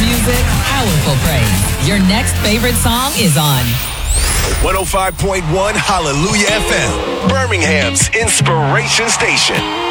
music, powerful praise. Your next favorite song is on 105.1 Hallelujah FM, Birmingham's inspiration station.